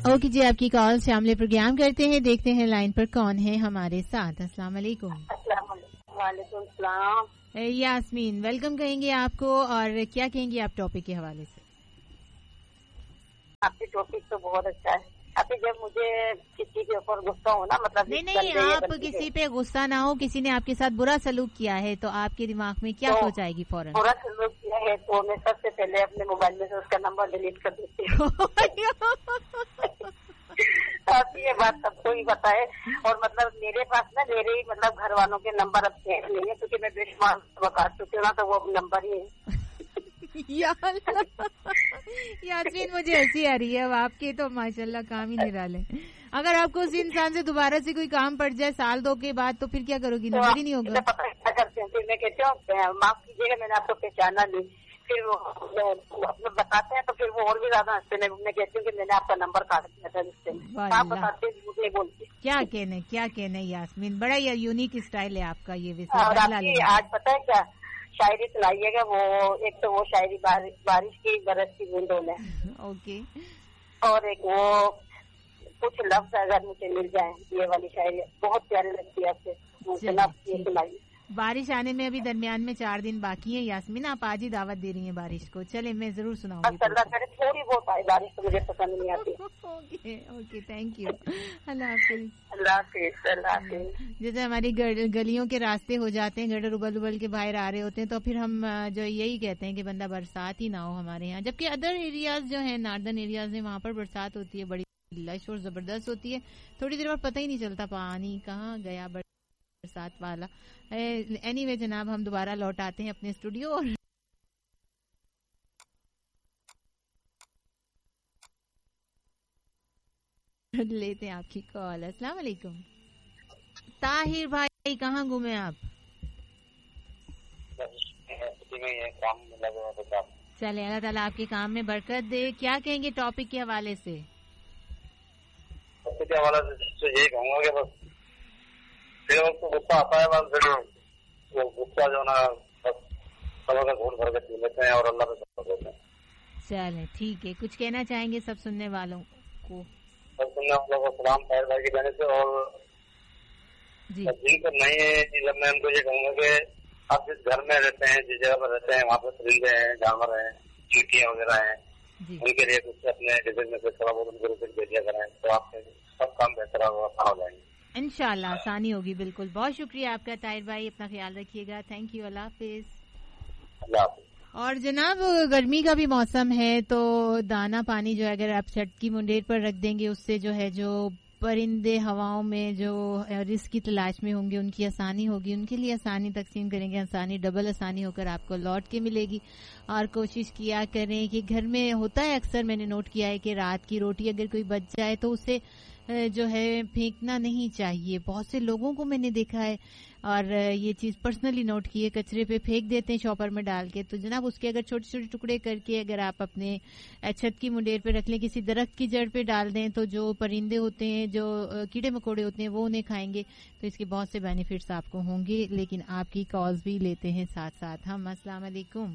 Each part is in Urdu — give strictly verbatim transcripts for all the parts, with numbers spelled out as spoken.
اوکے جی, آپ کی کال شامل پروگرام کرتے ہیں. دیکھتے ہیں لائن پر کون ہے ہمارے ساتھ. السلام علیکم. السلام علیکم. وعلیکم السلام. یاسمین, ویلکم کہیں گے آپ کو, اور کیا کہیں گے آپ ٹاپک کے حوالے سے؟ آپ کی ٹاپک تو بہت اچھا ہے. ابھی جب مجھے کسی کے اوپر غصہ ہو نا, مطلب نہیں نہیں, آپ کسی پہ غصہ نہ ہو, کسی نے آپ کے ساتھ برا سلوک کیا ہے تو آپ کے دماغ میں کیا سوچ آئے گی فوراً؟ برا سلوک کیا ہے تو میں سب سے پہلے اپنے موبائل میں سے اس کا نمبر ڈیلیٹ کر دیتی ہوں. آپ یہ بات سب کو ہی پتا ہے, اور مطلب میرے پاس نا میرے ہی مطلب گھر والوں کے نمبر اب سیو نہیں ہے, کیونکہ میں بے شمار بتا چکی ہوں نا, تو وہ نمبر ہی ہے. یاسمین, مجھے ایسی آ رہی ہے, اب آپ کے تو ماشاء اللہ کام ہی نرالے. اگر آپ کو اسی انسان سے دوبارہ سے کوئی کام پڑ جائے سال دو کے بعد تو پھر کیا کرو گی؟ نمبر ہی نہیں ہوگا. پتا کیا کرتے ہیں, پھر میں کہتی ہوں معاف کیجیے گا میں نے آپ کو پہچانا نہیں, پھر وہ بتاتے ہیں تو پھر وہ اور بھی زیادہ ہنستے ہیں. میں کہتی ہوں کہ میں نے آپ کا نمبر کاٹ دیا تھا رشتے میں. آپ بتاتے ہیں جھوٹ نہیں بولتی. کیا کہنے کیا کہنے یاسمین, بڑا یونیک اسٹائل ہے آپ کا یہ. اور آج پتا ہے کیا شاعری سنائیے گا, وہ ایک تو وہ شاعری بارش کی برس کی بوندوں میں, اوکے, اور ایک وہ کچھ لفظ اگر مجھے مل جائیں, یہ والی شاعری بہت پیاری لگتی ہے. آپ سے سنائیے. بارش آنے میں ابھی درمیان میں چار دن باقی ہے یاسمین, آپ آج ہی دعوت دے رہی ہیں بارش کو. چلے میں ضرور سناؤں گی. اللہ کرے تھوڑی بہت آئی بارش تو مجھے پسند نہیں آتی. اوکے اوکے, تھینک یو, اللہ حافظ. اللہ حافظ. اللہ حافظ. جیسے ہماری گلیوں کے راستے ہو جاتے ہیں, گڈر ابل ابل کے باہر آ رہے ہوتے ہیں, تو پھر ہم جو یہی کہتے ہیں کہ بندہ برسات ہی نہ ہو ہمارے یہاں, جبکہ ادر ایریاز جو ہیں ناردرن ایریاز میں وہاں پر برسات ہوتی ہے, بڑی لش اور زبردست ہوتی ہے. تھوڑی دیر بعد پتہ ہی نہیں چلتا پانی کہاں گیا برسات والا. اینی وے جناب, ہم دوبارہ لوٹ آتے ہیں اپنے اسٹوڈیو اور لیتے ہیں آپ کی کال. السلام علیکم. طاہر بھائی, کہاں گھومے آپ؟ چلے, اللہ تعالیٰ آپ کے کام میں برکت دے. کیا کہیں گے ٹاپک کے حوالے سے؟ کے حوالے سے یہی کہوں گا کہ بس پھر وقت غصہ آتا ہے, بس پھر وہ غصہ جو نا بس سب کا گھوٹ بھر کے پی لیتے ہیں اور اللہ پہ سب دیتے ہیں. چلے ٹھیک ہے, کچھ کہنا چاہیں گے سب سننے والوں کو؟ سب سننے والوں کو سلام طاہر بھائی کی جانے سے. اور جی جن کو نہیں ہے, جب میں ان کو یہ کہوں گا کہ آپ جس گھر میں رہتے ہیں, جس جگہ پر رہتے ہیں, وہاں پہ پرندے ہیں, جانور ہیں, چیٹیاں وغیرہ ہیں, ان کے لیے کچھ اپنے ڈیزائن میں سے تھوڑا بہت ان کو روپے دے دیا کریں, تو آپ کے سب کام بہتر ہو جائیں گے. انشاءاللہ آسانی ہوگی. بالکل, بہت شکریہ آپ کا طاہر بھائی, اپنا خیال رکھیے گا. تھینک یو, اللہ حافظ. اللہ حافظ. اور جناب, گرمی کا بھی موسم ہے تو دانا پانی جو ہے اگر آپ چھت کی منڈیر پر رکھ دیں گے, اس سے جو ہے جو پرندے ہواؤں میں جو رزق کی تلاش میں ہوں گے ان کی آسانی ہوگی, ان کے لیے آسانی تقسیم کریں گے, آسانی ڈبل آسانی ہو کر آپ کو لوٹ کے ملے گی. اور کوشش کیا کریں کہ گھر میں ہوتا ہے اکثر, میں نے نوٹ کیا ہے کہ رات کی روٹی اگر کوئی بچ جائے تو اسے جو ہے پھینکنا نہیں چاہیے. بہت سے لوگوں کو میں نے دیکھا ہے اور یہ چیز پرسنلی نوٹ کی ہے, کچرے پہ پھینک دیتے ہیں شاپر میں ڈال کے. تو جناب اس کے اگر چھوٹے چھوٹے ٹکڑے کر کے اگر آپ اپنے چھت کی منڈیر پہ رکھ لیں, کسی درخت کی جڑ پہ ڈال دیں, تو جو پرندے ہوتے ہیں, جو کیڑے مکوڑے ہوتے ہیں, وہ انہیں کھائیں گے. تو اس کے بہت سے بینیفٹس آپ کو ہوں گے. لیکن آپ کی کالز بھی لیتے ہیں ساتھ ساتھ ہم. السلام علیکم.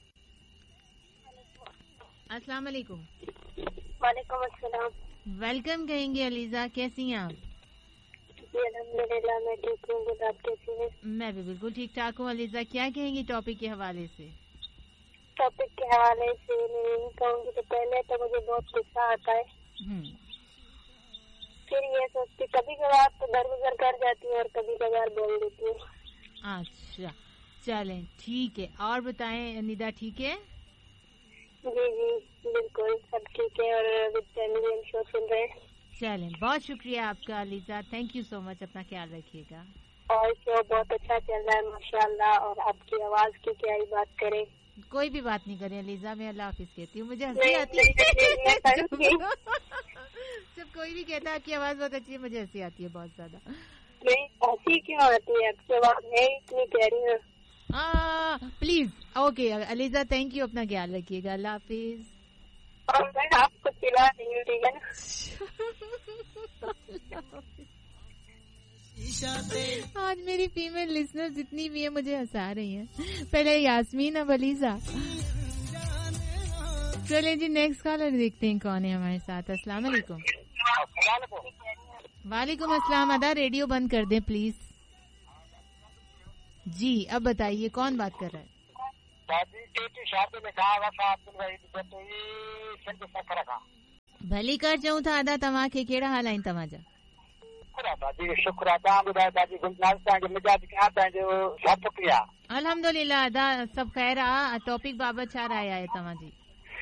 السلام علیکم. وعلیکم السلام. ویلکم کہیں گے علیزہ, کیسی ہیں آپ؟ جی الحمدللہ میں ٹھیک ہوں, آپ کیسی ہیں؟ میں بھی بالکل ٹھیک ٹھاک ہوں. علیزہ, کیا کہیں گی ٹاپک کے حوالے سے؟ ٹاپک کے حوالے سے میں یہی کہوں گی کہ پہلے تو مجھے بہت غصہ آتا ہے, پھر یہ سوچتی کبھی کبھار تو درگزر کر جاتی ہوں اور کبھی کبھار بول دیتی ہوں. اچھا چلیں ٹھیک ہے. اور بتائیں ندا, ٹھیک ہے؟ جی جی بالکل سب ٹھیک ہے, اور وتھ فیملی ہم شو سن رہے ہیں. چلیں, بہت شکریہ آپ کا علیزہ, تھینک یو سو مچ, اپنا خیال رکھیے گا. اور شو بہت اچھا چل رہا ہے ماشاء اللہ, اور آپ کی آواز کی کیا ہی بات کریں. کوئی بھی بات نہیں کریں علیزہ, میں اللہ حافظ کہتی ہوں, مجھے ہنسی آتی ہے. جب کوئی بھی کہتا ہے آپ کی آواز بہت اچھی ہے, مجھے ہنسی آتی ہے بہت زیادہ. نہیں ہنسی کیوں آتی ہے, آپ کی آواز میں اتنی کہہ رہی ہوں. Please okay Alizeh, thank you, اپنا خیال رکھیے گا. اللہ حافظ. اور میں آپ کو چلا رہی ہوں, ٹھیک ہے نا. آج میری فیمیل لسنر جتنی بھی ہیں مجھے ہنسا رہی ہیں. پہلے یاسمین, اب علیزہ. चलिए जी नेक्स्ट कॉलर देखते हैं कौन है हमारे साथ। अस्सलाम वालेकुम। वालेकुम अस्सलाम। अदा रेडियो बंद कर दें प्लीज। जी अब बताइए कौन बात कर रहा है? भली कर चऊं था अदा तव्हांखे कहिड़ा हाल आहिनि तव्हांजा? अल्हम्दुलिल्लाह अदा सभु ख़ैर आहे। टॉपिक बाबति छा राय आहे तव्हांजी?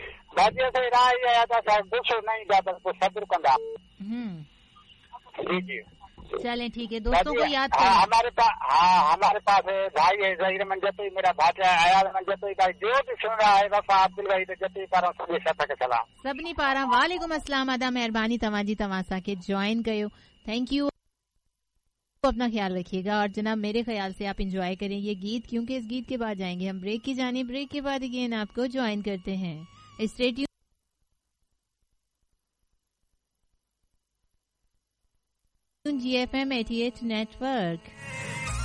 चलें ठीक है दोस्तों को याद करें। हमारे पास हाँ हमारे पास भाई है जहीर मन जतोई, मेरा भाटिया आयाल मन जतोई भाई जो भी सुन रहा है वफा अब्दुल भाई जतोई पारां सभी सत के सलाम। सभिनी पारां वालेकुम अस्सलाम। अदा महिरबानी तव्हांजी तव्हां असांखे ज्वाइन कयो। Thank you. अपना ख्याल रखिएगा और जनाब मेरे ख्याल से आप इंजॉय करें ये गीत, क्योंकि इस गीत के बाद जाएंगे हम ब्रेक की जाने। ब्रेक के बाद अगेन आपको ज्वाइन करते हैं। Stay tuned. जी F M eighty eight network.